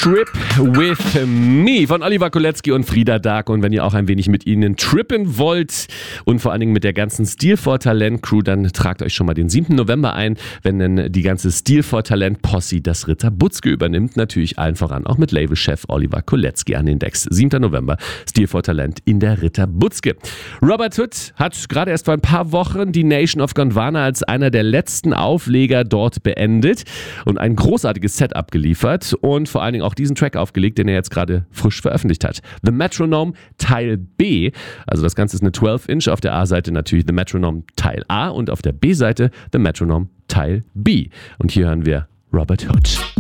Trip with Me von Oliver Kolecki und Frida Dark. Und wenn ihr auch ein wenig mit ihnen trippen wollt und vor allen Dingen mit der ganzen Stil for Talent Crew, dann tragt euch schon mal den 7. November ein, wenn dann die ganze Stil for Talent Posse das Ritter Butzke übernimmt. Natürlich allen voran auch mit Labelchef Oliver Kolecki an den Decks. 7. November, Stil for Talent in der Ritter Butzke. Robert Hood hat gerade erst vor ein paar Wochen die Nation of Gondwana als einer der letzten Aufleger dort beendet und ein großartiges Set abgeliefert und vor allen Dingen auch diesen Track aufgelegt, den er jetzt gerade frisch veröffentlicht hat. The Metronome Teil B, also das Ganze ist eine 12-Inch, auf der A-Seite natürlich The Metronome Teil A und auf der B-Seite The Metronome Teil B. Und hier hören wir Robert Hood.